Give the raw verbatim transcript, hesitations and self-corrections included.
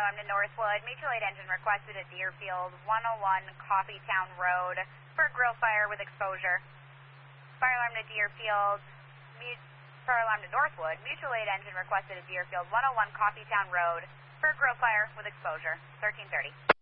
alarm to Northwood. Mutual aid engine requested at Deerfield, one oh one Coffeetown Road for grill fire with exposure. Fire alarm to Deerfield. Mut- fire alarm to Northwood. Mutual aid engine requested at Deerfield, one oh one Coffeetown Road for grill fire with exposure. thirteen thirty.